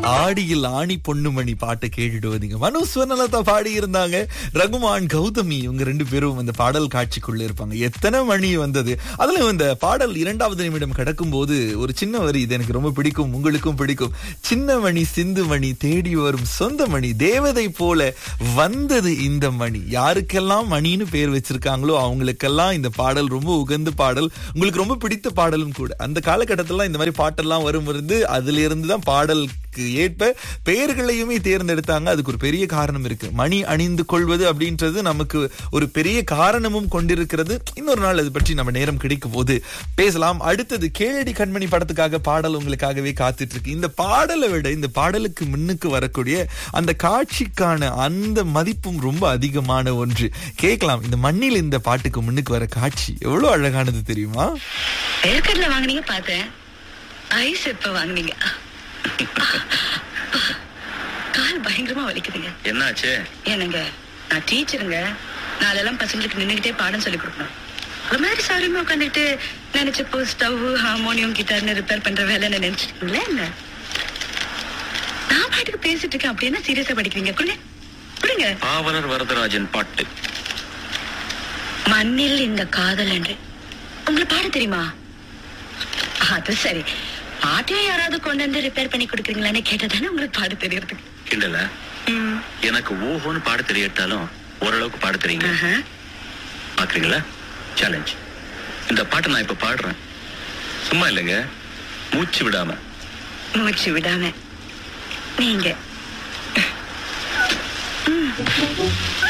ஆடியில் ஆணி பொண்ணுமணி பாட்டு கேட்டுட்டு வந்தீங்க. மனு சுவர்ணலதா பாடி இருந்தாங்க. ரகுமான், கௌதமி இவங்க ரெண்டு பேரும் அந்த பாடல் காட்சிக்குள்ள இருப்பாங்க. எத்தனை மணி வந்தது. அதுல இந்த பாடல் 2வது நிமிடம் கடக்கும் போது ஒரு சின்ன வரி, இது எனக்கு ரொம்ப பிடிக்கும், உங்களுக்கும் பிடிக்கும். சின்ன மணி சிந்து மணி தேடி வரும் சொந்த மணி தேவதை போல வந்தது இந்த மணி. யாருக்கெல்லாம் மணின்னு பேர் வச்சிருக்காங்களோ அவங்களுக்கெல்லாம் இந்த பாடல் ரொம்ப உகந்த பாடல், உங்களுக்கு ரொம்ப பிடித்த பாடலும் கூட. அந்த காலகட்டத்துல இந்த மாதிரி பாட்டெல்லாம் வரும் இருந்து அதுல இருந்து தான் பாடலுக்கு ஏற்ப பெயர்களையுமே தேர்ந்தெடுத்தாங்க. அதுக்கு ஒரு பெரிய காரணம் இருக்கு. மணி அணிந்து கொள்வது அப்படின்றது நமக்கு ஒரு பெரிய காரணமும் கொண்டிருக்கிறது. இன்னொரு நாள் அது பற்றி நம்ம நேரம் கிடைக்கும் போது பேசலாம். அடுத்தது கேளடி கண்மணி படத்துக்காக பாடல் உங்களுக்காகவே காத்துட்டு இருக்கு. இந்த பாடலை விட இந்த பாடலுக்கு முன்னுக்கு வரக்கூடிய அந்த காட்சிக்கான அந்த மதிப்பும் ரொம்ப அதிகமான ஒன்று. கேட்கலாம். இந்த மண்ணில் இந்த பாட்டுக்கு முன்னுக்கு வர காட்சி எவ்வளவு அழகானது தெரியுமா? ஏற்கனவே வாங்குனீங்க பார்த்தேன். ஐஸ் எப்ப வாங்குனீங்க? கால் பயங்கரமா வலிக்குதுங்க. என்னாச்சு? என்னங்க, நான் டீச்சருங்க. நாளெல்லாம் பசங்களுக்கு நின்னுகிட்டே பாடம் சொல்லி கொடுக்கணும். ஒரு மாதிரி சாரியுமே உட்காந்துட்டு நினைச்சப்போ ஸ்டவ், ஹார்மோனியம், கிட்டார்னு ரிப்பேர் பண்ற வேலைன்னு நினைச்சிருக்கீங்களா என்ன? நான் பாட்டுக்கு பேசிட்டு இருக்கேன். அப்படி என்ன சீரியஸா படிக்கிறீங்க? கொடுங்க. பாவலர் வரதராஜன் பாட்டு மண்ணில் இந்த காதல் என்று உங்களுக்கு பாட தெரியுமா? அது சரி. பாட்டையும் யாராவது கொண்டு வந்து ரிப்பேர் பண்ணி கொடுக்குறீங்களான்னு கேட்டதானே உங்களுக்கு பாட தெரியறதுக்கு. கிண்டல. எனக்கு ஓஹோன்னு பாட தெரியட்டாலும் ஓரளவுக்கு பாட தெரியுங்க. பாக்குறீங்களா? சேலஞ்ச். இந்த பாட்டை நான் இப்ப பாடுறேன். சும்மா இல்லைங்க, மூச்சு விடாம நீங்க